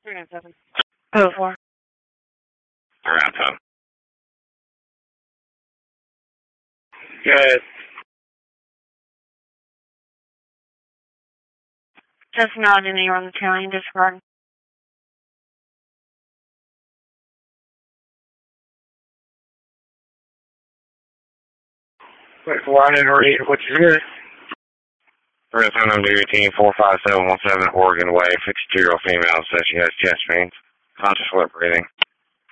397. Oh, 4. Around time. Good. Just not anywhere on the county, disregard. Wait for line and read what you hear. Resident number 18-45717 Oregon Way, 52-year-old female says she has chest pains, conscious lip breathing.